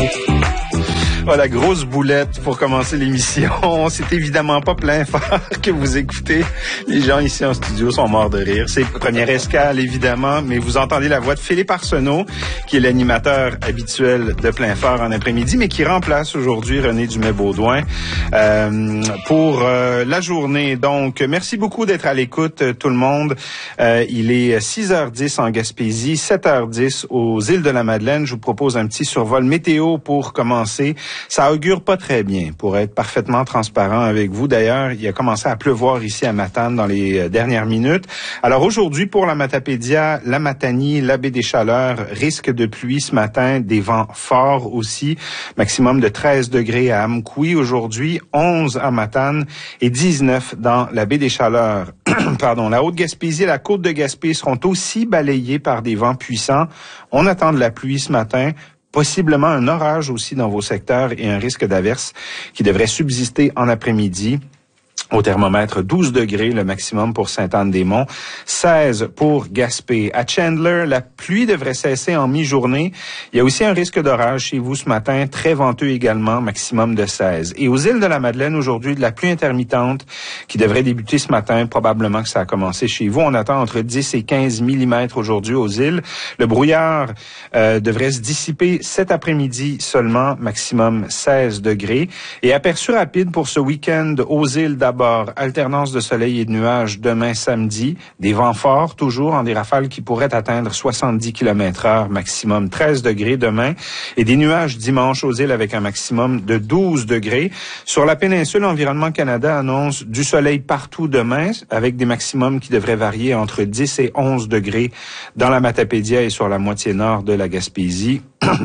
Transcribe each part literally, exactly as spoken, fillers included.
Voilà, grosse boulette pour commencer l'émission. C'est évidemment pas Plein Phare que vous écoutez. Les gens ici en studio sont morts de rire. C'est première escale, évidemment, mais vous entendez la voix de Philippe Arsenault, qui est l'animateur habituel de Plein Phare en après-midi, mais qui remplace aujourd'hui René Dumais-Baudouin euh, pour euh, la journée. Donc, merci beaucoup d'être à l'écoute, tout le monde. Euh, il est six heures dix en Gaspésie, sept heures dix aux îles de la Madeleine. Je vous propose un petit survol météo pour commencer. Ça augure pas très bien, pour être parfaitement transparent avec vous. D'ailleurs, il a commencé à pleuvoir ici à Matane dans les dernières minutes. Alors aujourd'hui, pour la Matapédia, la Matanie, la baie des Chaleurs, risque de pluie ce matin, des vents forts aussi, maximum de treize degrés à Amkoui aujourd'hui, onze à Matane et dix-neuf dans la baie des Chaleurs. Pardon, la Haute-Gaspésie et la côte de Gaspé seront aussi balayées par des vents puissants. On attend de la pluie ce matin. Possiblement un orage aussi dans vos secteurs et un risque d'averse qui devrait subsister en après-midi. Au thermomètre, douze degrés, le maximum pour Sainte-Anne-des-Monts, seize pour Gaspé. À Chandler, la pluie devrait cesser en mi-journée. Il y a aussi un risque d'orage chez vous ce matin, très venteux également, maximum de seize. Et aux îles de la Madeleine, aujourd'hui, de la pluie intermittente qui devrait débuter ce matin. Probablement que ça a commencé chez vous. On attend entre dix et quinze millimètres aujourd'hui aux îles. Le brouillard euh, devrait se dissiper cet après-midi seulement, maximum seize degrés. Et aperçu rapide pour ce week-end aux îles d'abord. Alternance de soleil et de nuages demain samedi. Des vents forts, toujours en des rafales qui pourraient atteindre soixante-dix kilomètres heure, maximum treize degrés demain. Et des nuages dimanche aux îles avec un maximum de douze degrés. Sur la péninsule, Environnement Canada annonce du soleil partout demain, avec des maximums qui devraient varier entre dix et onze degrés dans la Matapédia et sur la moitié nord de la Gaspésie.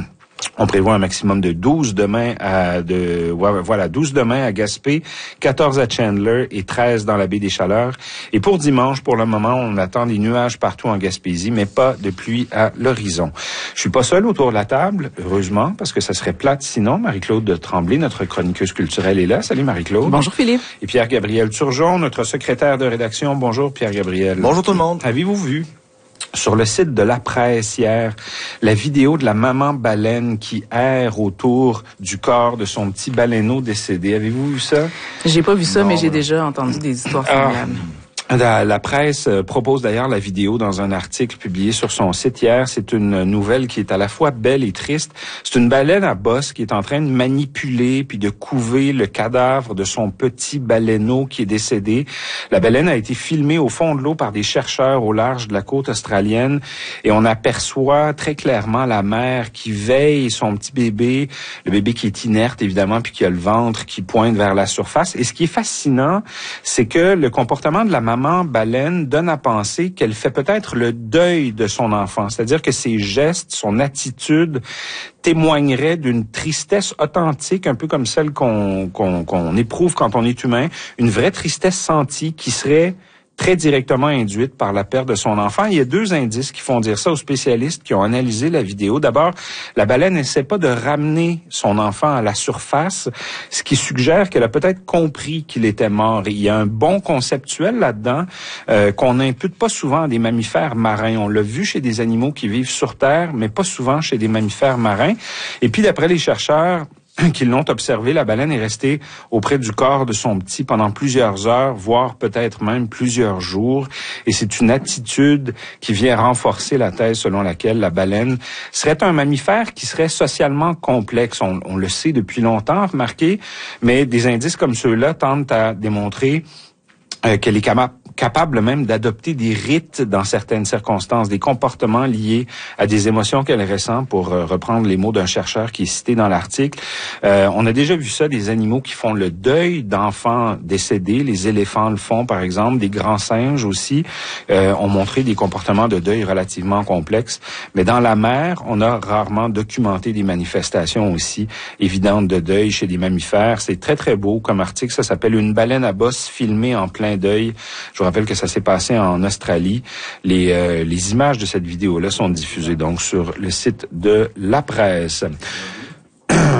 On prévoit un maximum de douze demain à de voilà douze demain à Gaspé, quatorze à Chandler et treize dans la baie des Chaleurs. Et pour dimanche, pour le moment, on attend des nuages partout en Gaspésie, mais pas de pluie à l'horizon. Je suis pas seul autour de la table, heureusement, parce que ça serait plate sinon. Marie-Claude de Tremblay, notre chroniqueuse culturelle, est là. Salut Marie-Claude. Bonjour Philippe. Et Pierre-Gabriel Turgeon, notre secrétaire de rédaction. Bonjour Pierre-Gabriel. Bonjour tout le monde. Avez-vous vu sur le site de La Presse hier, la vidéo de la maman baleine qui erre autour du corps de son petit baleineau décédé? Avez-vous vu ça? J'ai pas vu ça, non, mais j'ai euh... déjà entendu des histoires ah. semblables. La, la presse propose d'ailleurs la vidéo dans un article publié sur son site hier. C'est une nouvelle qui est à la fois belle et triste. C'est une baleine à bosse qui est en train de manipuler puis de couver le cadavre de son petit baleineau qui est décédé. La baleine a été filmée au fond de l'eau par des chercheurs au large de la côte australienne et on aperçoit très clairement la mère qui veille son petit bébé, le bébé qui est inerte évidemment puis qui a le ventre qui pointe vers la surface. Et ce qui est fascinant, c'est que le comportement de la maman maman baleine donne à penser qu'elle fait peut-être le deuil de son enfant. C'est-à-dire que ses gestes, son attitude témoigneraient d'une tristesse authentique, un peu comme celle qu'on, qu'on, qu'on éprouve quand on est humain, une vraie tristesse sentie qui serait très directement induite par la perte de son enfant. Il y a deux indices qui font dire ça aux spécialistes qui ont analysé la vidéo. D'abord, la baleine n'essaie pas de ramener son enfant à la surface, ce qui suggère qu'elle a peut-être compris qu'il était mort. Et il y a un bon conceptuel là-dedans euh, qu'on n'impute pas souvent à des mammifères marins. On l'a vu chez des animaux qui vivent sur Terre, mais pas souvent chez des mammifères marins. Et puis, d'après les chercheurs qui l'ont observé, la baleine est restée auprès du corps de son petit pendant plusieurs heures, voire peut-être même plusieurs jours. Et c'est une attitude qui vient renforcer la thèse selon laquelle la baleine serait un mammifère qui serait socialement complexe. On, on le sait depuis longtemps, remarquez, mais des indices comme ceux-là tentent à démontrer euh, qu'elle est capable capable même d'adopter des rites dans certaines circonstances, des comportements liés à des émotions qu'elle ressent, pour euh, reprendre les mots d'un chercheur qui est cité dans l'article. Euh, on a déjà vu ça, des animaux qui font le deuil d'enfants décédés. Les éléphants le font, par exemple. Des grands singes aussi euh, ont montré des comportements de deuil relativement complexes. Mais dans la mer, on a rarement documenté des manifestations aussi évidentes de deuil chez des mammifères. C'est très, très beau comme article. Ça s'appelle « Une baleine à bosse filmée en plein deuil ». Je vous rappelle que ça s'est passé en Australie. Les, euh, les images de cette vidéo-là sont diffusées donc sur le site de La Presse.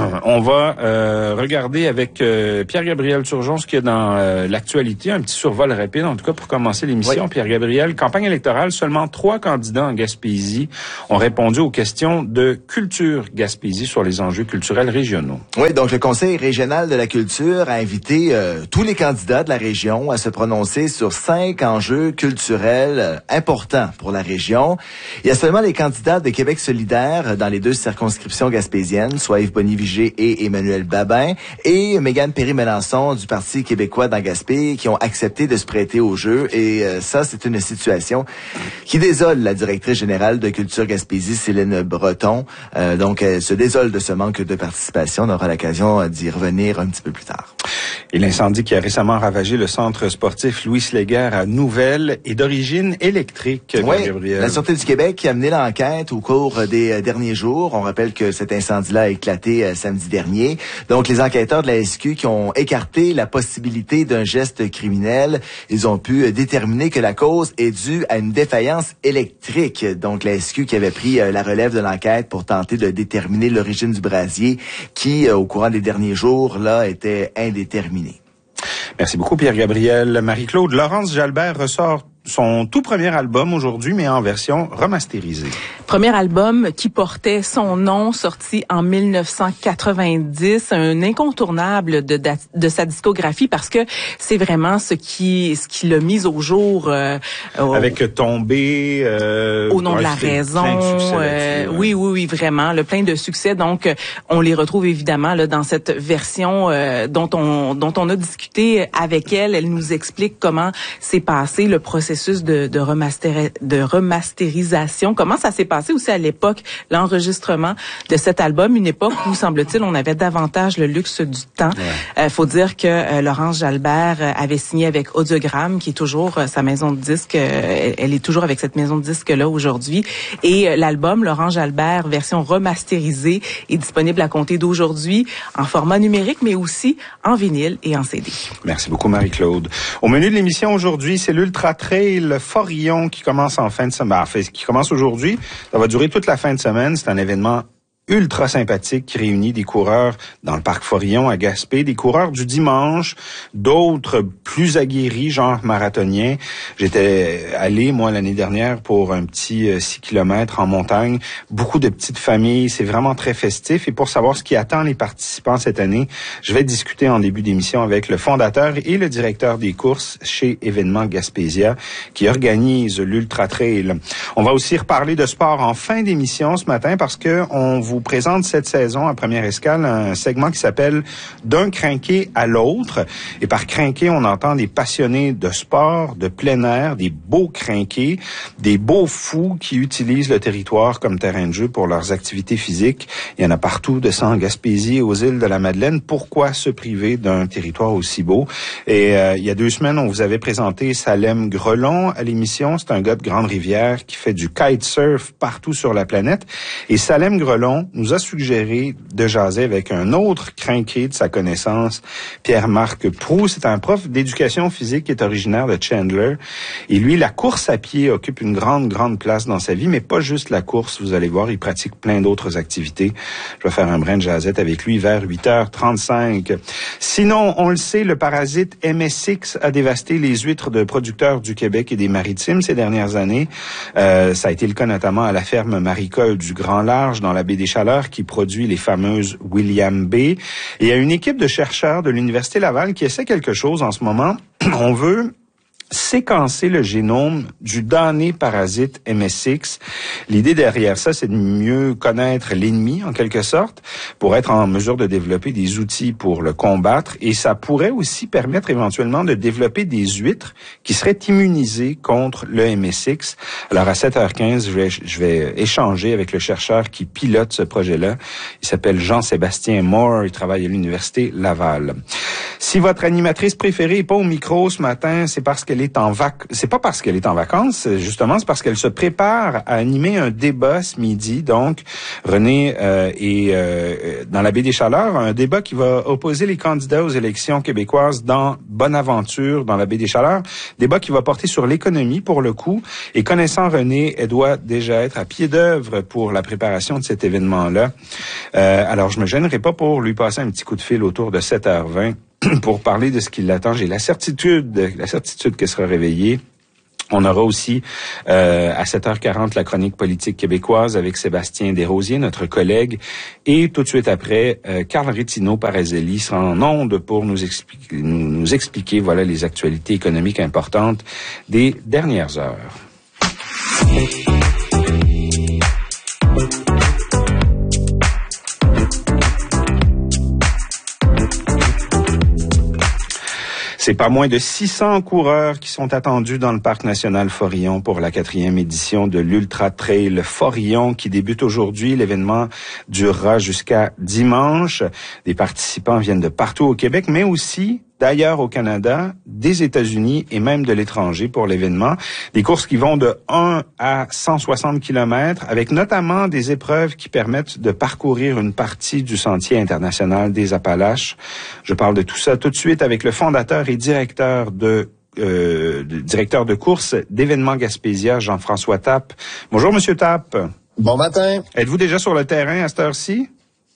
Bon, on va euh, regarder avec euh, Pierre-Gabriel Turgeon ce qu'il y a dans euh, l'actualité, un petit survol rapide, en tout cas pour commencer l'émission. Oui. Pierre-Gabriel, campagne électorale, seulement trois candidats en Gaspésie ont répondu aux questions de culture Gaspésie sur les enjeux culturels régionaux. Oui, donc le Conseil régional de la culture a invité euh, tous les candidats de la région à se prononcer sur cinq enjeux culturels euh, importants pour la région. Il y a seulement les candidats de Québec solidaire dans les deux circonscriptions gaspésiennes, soit Yves Bonny-Vigé et Emmanuel Babin, et Mégane Perry-Melançon du Parti québécois dans Gaspé, qui ont accepté de se prêter au jeu. Et euh, ça, c'est une situation qui désole la directrice générale de Culture Gaspésie, Céline Breton. Euh, donc, elle se désole de ce manque de participation. On aura l'occasion d'y revenir un petit peu plus tard. Et l'incendie qui a récemment ravagé le centre sportif Louis Léguerre à Nouvelle est d'origine électrique, oui, Gabriel. La Sûreté du Québec qui a mené l'enquête au cours des euh, derniers jours. On rappelle que cet incendie-là a éclaté euh, samedi dernier. Donc, les enquêteurs de la S Q qui ont écarté la possibilité d'un geste criminel, ils ont pu euh, déterminer que la cause est due à une défaillance électrique. Donc, la S Q qui avait pris euh, la relève de l'enquête pour tenter de déterminer l'origine du brasier qui, euh, au courant des derniers jours, là, était indéterminé. Merci beaucoup, Pierre-Gabriel. Marie-Claude, Laurence Jalbert ressort son tout premier album aujourd'hui, mais en version remasterisée. Premier album qui portait son nom, sorti en mille neuf cent quatre-vingt-dix, un incontournable de, de, de sa discographie parce que c'est vraiment ce qui ce qui l'a mis au jour. Euh, Avec Tombé, euh, au nom de la raison. Euh, ouais. Oui, oui, oui, vraiment, le plein de succès. Donc, on les retrouve évidemment là dans cette version euh, dont on dont on a discuté avec elle. Elle nous explique comment s'est passé le processus de, de, remaster, de remasterisation. Comment ça s'est passé aussi à l'époque, l'enregistrement de cet album, une époque où, semble-t-il, on avait davantage le luxe du temps. Il euh, faut dire que euh, Laurence Jalbert euh, avait signé avec Audiogramme, qui est toujours euh, sa maison de disques. Euh, elle est toujours avec cette maison de disques-là aujourd'hui. Et euh, l'album Laurence Jalbert, version remasterisée, est disponible à compter d'aujourd'hui en format numérique, mais aussi en vinyle et en C D. Merci beaucoup, Marie-Claude. Au menu de l'émission aujourd'hui, c'est l'Ultra Trail le Forillon qui commence en fin de semaine. Enfin, qui commence aujourd'hui. Ça va durer toute la fin de semaine. C'est un événement ultra sympathique qui réunit des coureurs dans le parc Forillon à Gaspé, des coureurs du dimanche, d'autres plus aguerris, genre marathoniens. J'étais allé, moi, l'année dernière pour un petit euh, six kilomètres en montagne. Beaucoup de petites familles. C'est vraiment très festif. Et pour savoir ce qui attend les participants cette année, je vais discuter en début d'émission avec le fondateur et le directeur des courses chez Événements Gaspésia qui organise l'Ultra Trail. On va aussi reparler de sport en fin d'émission ce matin parce que on vous présente cette saison à Première Escale un segment qui s'appelle « D'un crinqué à l'autre ». Et par crinqué, on entend des passionnés de sport, de plein air, des beaux crinqués, des beaux fous qui utilisent le territoire comme terrain de jeu pour leurs activités physiques. Il y en a partout, de ça en Gaspésie, aux îles de la Madeleine. Pourquoi se priver d'un territoire aussi beau? Et euh, il y a deux semaines, on vous avait présenté Salem Grelon à l'émission. C'est un gars de Grande-Rivière qui fait du kitesurf partout sur la planète. Et Salem Grelon nous a suggéré de jaser avec un autre crinqué de sa connaissance, Pierre-Marc Proulx. C'est un prof d'éducation physique qui est originaire de Chandler. Et lui, la course à pied occupe une grande, grande place dans sa vie, mais pas juste la course. Vous allez voir, il pratique plein d'autres activités. Je vais faire un brin de jasette avec lui vers huit heures trente-cinq. Sinon, on le sait, le parasite M S X a dévasté les huîtres de producteurs du Québec et des Maritimes ces dernières années. Euh, ça a été le cas notamment à la ferme maricole du Grand Large dans la baie des Chaleurs qui produit les fameuses William B. Et il y a une équipe de chercheurs de l'Université Laval qui essaie quelque chose en ce moment. On veut séquencer le génome du damné parasite M S X. L'idée derrière ça, c'est de mieux connaître l'ennemi, en quelque sorte, pour être en mesure de développer des outils pour le combattre. Et ça pourrait aussi permettre éventuellement de développer des huîtres qui seraient immunisées contre le M S X. Alors, à sept heures quinze, je vais, je vais échanger avec le chercheur qui pilote ce projet-là. Il s'appelle Jean-Sébastien Moore. Il travaille à l'Université Laval. Si votre animatrice préférée est pas au micro ce matin, c'est parce qu'elle est en vac, c'est pas parce qu'elle est en vacances, justement, c'est parce qu'elle se prépare à animer un débat ce midi. Donc, René euh, est euh, dans la baie des Chaleurs, un débat qui va opposer les candidats aux élections québécoises dans Bonaventure, dans la baie des Chaleurs. Débat qui va porter sur l'économie pour le coup. Et connaissant René, elle doit déjà être à pied d'œuvre pour la préparation de cet événement-là. Euh, alors, je me gênerai pas pour lui passer un petit coup de fil autour de sept heures vingt pour parler de ce qui l'attend. J'ai la certitude, la certitude qu'elle sera réveillée. On aura aussi euh, à sept heures quarante la chronique politique québécoise avec Sébastien Desrosiers, notre collègue. Et tout de suite après, euh, Carl Rétino-Parazelli sera en onde pour nous expliquer, nous, nous expliquer voilà, les actualités économiques importantes des dernières heures. C'est pas moins de six cents coureurs qui sont attendus dans le Parc national Forillon pour la quatrième édition de l'Ultra Trail Forillon qui débute aujourd'hui. L'événement durera jusqu'à dimanche. Des participants viennent de partout au Québec, mais aussi d'ailleurs au Canada, des États-Unis et même de l'étranger pour l'événement. Des courses qui vont de un à cent soixante kilomètres, avec notamment des épreuves qui permettent de parcourir une partie du Sentier international des Appalaches. Je parle de tout ça tout de suite avec le fondateur et directeur de euh, directeur de course d'événements Gaspésia, Jean-François Tappe. Bonjour, Monsieur Tappe. Bon matin. Êtes-vous déjà sur le terrain à cette heure-ci?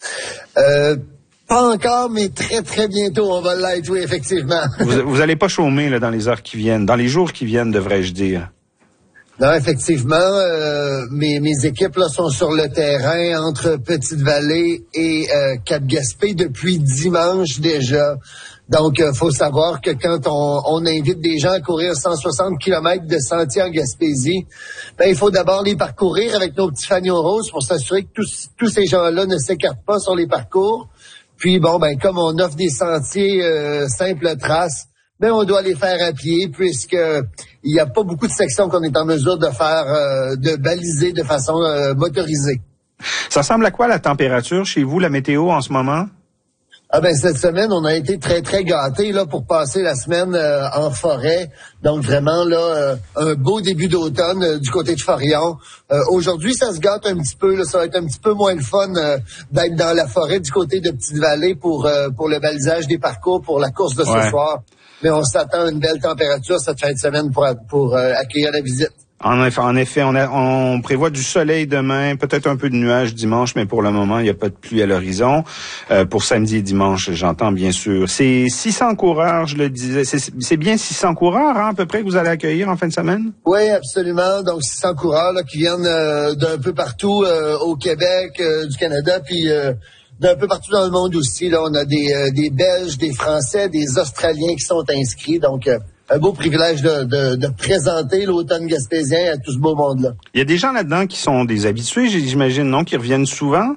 Euh... Pas encore, mais très, très bientôt, on va l'être, oui, effectivement. Vous, vous allez pas chômer là, dans les heures qui viennent, dans les jours qui viennent, devrais-je dire. Non, effectivement, euh, mes, mes équipes là sont sur le terrain entre Petite-Vallée et euh, Cap-Gaspé depuis dimanche déjà. Donc, il euh, faut savoir que quand on, on invite des gens à courir cent soixante kilomètres de sentiers en Gaspésie, ben il faut d'abord les parcourir avec nos petits fanions roses pour s'assurer que tous, tous ces gens-là ne s'écartent pas sur les parcours. Puis bon, ben comme on offre des sentiers euh, simples traces, ben on doit les faire à pied puisque il n'y a pas beaucoup de sections qu'on est en mesure de faire, euh, de baliser de façon euh, motorisée. Ça ressemble à quoi la température chez vous, la météo en ce moment? Ah ben cette semaine, on a été très très gâtés là pour passer la semaine euh, en forêt. Donc vraiment là euh, un beau début d'automne euh, du côté de Forillon. Euh, aujourd'hui, ça se gâte un petit peu là, ça va être un petit peu moins le fun euh, d'être dans la forêt du côté de Petite-Vallée pour euh, pour le balisage des parcours pour la course de ce ouais. soir. Mais on s'attend à une belle température cette fin de semaine pour pour euh, accueillir la visite. En effet, en effet on, a, on prévoit du soleil demain, peut-être un peu de nuages dimanche, mais pour le moment, il n'y a pas de pluie à l'horizon. Euh, pour samedi et dimanche, j'entends bien sûr. C'est six cents coureurs, je le disais. C'est, c'est bien six cents coureurs, hein, à peu près, que vous allez accueillir en fin de semaine? Oui, absolument. Donc, six cents coureurs là, qui viennent euh, d'un peu partout euh, au Québec, euh, du Canada, puis euh, d'un peu partout dans le monde aussi. Là, on a des, euh, des Belges, des Français, des Australiens qui sont inscrits. Donc, euh, un beau privilège de, de, de présenter l'automne gaspésien à tout ce beau monde-là. Il y a des gens là-dedans qui sont des habitués, j'imagine, non, qui reviennent souvent?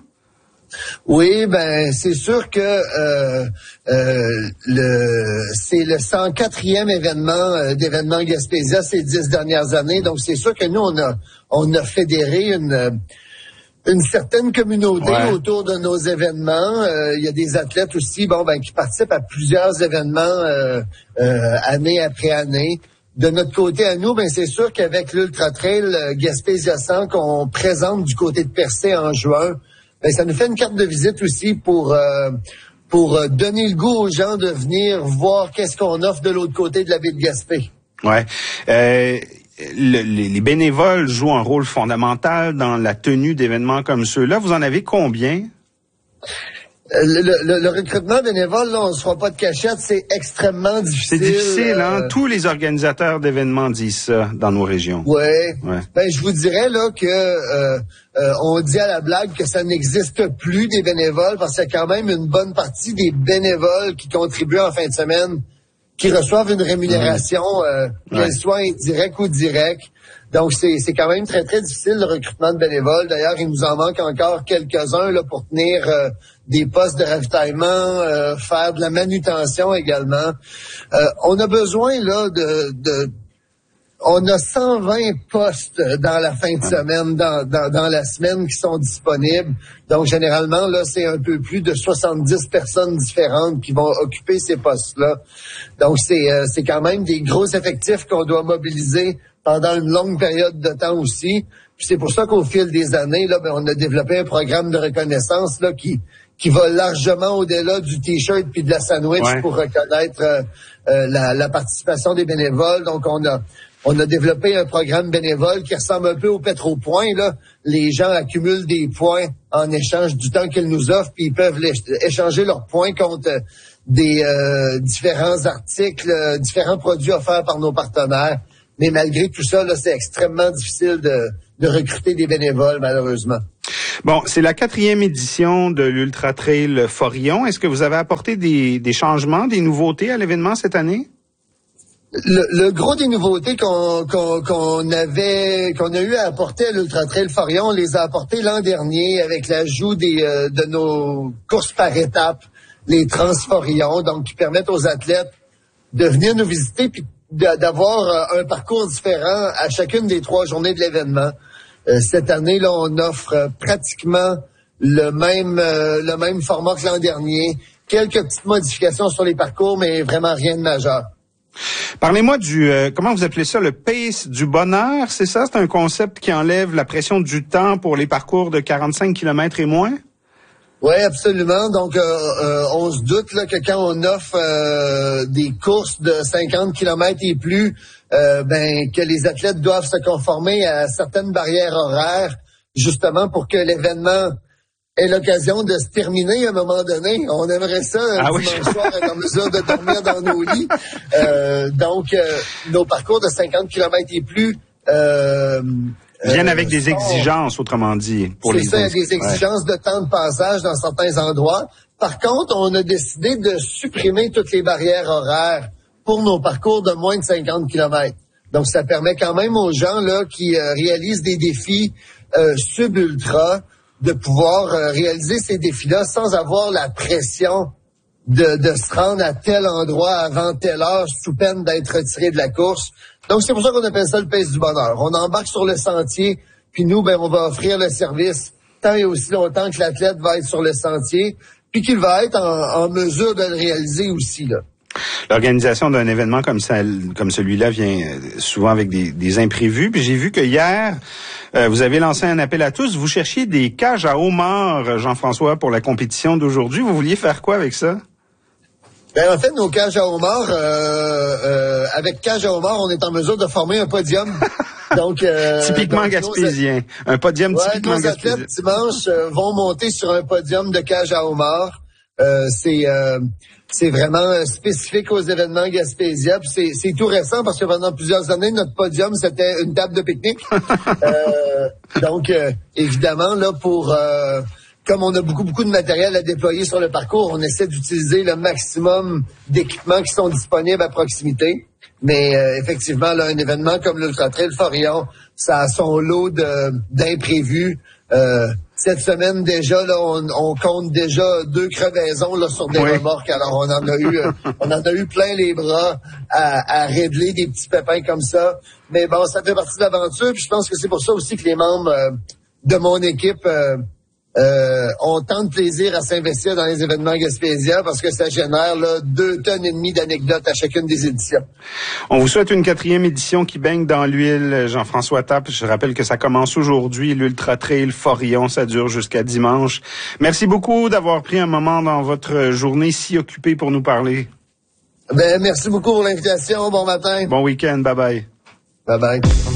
Oui, ben c'est sûr que euh, euh, le c'est le cent quatrième événement euh, d'événements Gaspésia ces dix dernières années. Donc, c'est sûr que nous, on a on a fédéré une... une certaine communauté ouais. autour de nos événements. Euh, il y a des athlètes aussi, bon, ben, qui participent à plusieurs événements euh, euh, année après année. De notre côté à nous, ben, c'est sûr qu'avec l'Ultra Trail euh, Gaspésia cent qu'on présente du côté de Percé en juin, ben, ça nous fait une carte de visite aussi pour euh, pour euh, donner le goût aux gens de venir voir qu'est-ce qu'on offre de l'autre côté de la baie de Gaspé. Ouais. Euh... Le, les, les bénévoles jouent un rôle fondamental dans la tenue d'événements comme ceux-là. Vous en avez combien? Le, le, le recrutement bénévole, là, on ne se fera pas de cachette, c'est extrêmement difficile. C'est difficile, hein? Euh... Tous les organisateurs d'événements disent ça dans nos régions. Oui. Ouais. Ben, je vous dirais là que euh, euh, on dit à la blague que ça n'existe plus des bénévoles parce qu'il y a quand même une bonne partie des bénévoles qui contribuent en fin de semaine qui reçoivent une rémunération, euh, ouais. qu'elle soit indirecte ou directe. Donc, c'est, c'est quand même très, très difficile, le recrutement de bénévoles. D'ailleurs, il nous en manque encore quelques-uns là pour tenir euh, des postes de ravitaillement, euh, faire de la manutention également. Euh, on a besoin là de... de on a cent vingt postes dans la fin de semaine, dans, dans, dans la semaine qui sont disponibles. Donc, généralement, là, c'est un peu plus de soixante-dix personnes différentes qui vont occuper ces postes-là. Donc, c'est, euh, c'est quand même des gros effectifs qu'on doit mobiliser pendant une longue période de temps aussi. Puis c'est pour ça qu'au fil des années, là, ben, on a développé un programme de reconnaissance là qui qui va largement au-delà du T-shirt puis de la sandwich ouais. pour reconnaître euh, euh, la, la participation des bénévoles. Donc, on a on a développé un programme bénévole qui ressemble un peu au Petro-Point. Là, les gens accumulent des points en échange du temps qu'ils nous offrent, puis ils peuvent échanger leurs points contre des euh, différents articles, euh, différents produits offerts par nos partenaires. Mais malgré tout ça, là, c'est extrêmement difficile de, de recruter des bénévoles, malheureusement. Bon, c'est la quatrième édition de l'Ultra Trail Forillon. Est-ce que vous avez apporté des, des changements, des nouveautés à l'événement cette année? Le, le gros des nouveautés qu'on, qu'on, qu'on avait, qu'on a eu à apporter à l'Ultra Trail Forillon, on les a apportées l'an dernier avec l'ajout des, euh, de nos courses par étapes, les Transforillons, donc qui permettent aux athlètes de venir nous visiter puis d'avoir un parcours différent à chacune des trois journées de l'événement. Euh, cette année, là, on offre euh, pratiquement le même euh, le même format que l'an dernier. Quelques petites modifications sur les parcours, mais vraiment rien de majeur. Parlez-moi du, euh, comment vous appelez ça, le pace du bonheur, c'est ça? C'est un concept qui enlève la pression du temps pour les parcours de quarante-cinq kilomètres et moins? Oui, absolument. Donc, euh, euh, on se doute là, que quand on offre euh, des courses de cinquante kilomètres et plus, euh, ben que les athlètes doivent se conformer à certaines barrières horaires, justement pour que l'événement ait l'occasion de se terminer à un moment donné. On aimerait ça ah dimanche oui. soir être en mesure de dormir dans nos lits. Euh, donc, euh, nos parcours de cinquante kilomètres et plus euh, viennent avec des exigences, autrement dit. Pour c'est les ça, il y a des exigences ouais. de temps de passage dans certains endroits. Par contre, on a décidé de supprimer toutes les barrières horaires pour nos parcours de moins de cinquante kilomètres. Donc, ça permet quand même aux gens là qui euh, réalisent des défis euh, sub-ultra de pouvoir euh, réaliser ces défis-là sans avoir la pression de, de se rendre à tel endroit avant telle heure sous peine d'être retiré de la course. Donc, c'est pour ça qu'on appelle ça le pace du bonheur. On embarque sur le sentier, puis nous, ben, on va offrir le service tant et aussi longtemps que l'athlète va être sur le sentier, puis qu'il va être en, en mesure de le réaliser aussi, là. L'organisation d'un événement comme ça, comme celui-là vient souvent avec des, des imprévus. Puis j'ai vu que hier, euh, vous avez lancé un appel à tous. Vous cherchiez des cages à homards, Jean-François, pour la compétition d'aujourd'hui. Vous vouliez faire quoi avec ça? Ben, en fait, nos cages à homards, euh, euh, avec cages à homards, on est en mesure de former un podium. Donc, euh, typiquement donc, gaspésien. Nos, un podium ouais, typiquement nos gaspésien. Nos athlètes, dimanche, euh, vont monter sur un podium de cages à homards. Euh, c'est... Euh, C'est vraiment spécifique aux événements Gaspésia. Puis c'est, c'est tout récent parce que pendant plusieurs années, notre podium, c'était une table de pique-nique. euh, donc, euh, évidemment, là, pour euh, comme on a beaucoup, beaucoup de matériel à déployer sur le parcours, on essaie d'utiliser le maximum d'équipements qui sont disponibles à proximité. Mais euh, effectivement, là, un événement comme l'Ultra Trail Forillon, ça a son lot de, d'imprévus. Euh, Cette semaine déjà, là, on, on compte déjà deux crevaisons là sur des oui. remorques. Alors on en a eu, on en a eu plein les bras à, à régler des petits pépins comme ça. Mais bon, ça fait partie de l'aventure. Puis je pense que c'est pour ça aussi que les membres euh, de mon équipe euh, euh, ont tant de plaisir à s'investir dans les événements Gaspésia parce que ça génère là, deux tonnes et demie d'anecdotes à chacune des éditions. On vous souhaite une quatrième édition qui baigne dans l'huile, Jean-François Tappe. Je rappelle que ça commence aujourd'hui, l'Ultra Trail Forillon, ça dure jusqu'à dimanche. Merci beaucoup d'avoir pris un moment dans votre journée si occupée pour nous parler. Ben, merci beaucoup pour l'invitation. Bon matin. Bon week-end. Bye bye. Bye bye.